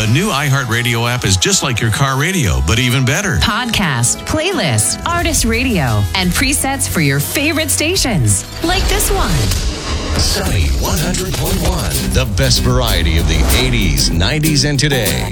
The new iHeartRadio app is just like your car radio, but even better. Podcast, playlist, artist radio, and presets for your favorite stations. Like this one. Sunny 100.1. The best variety of the 80s, 90s, and today.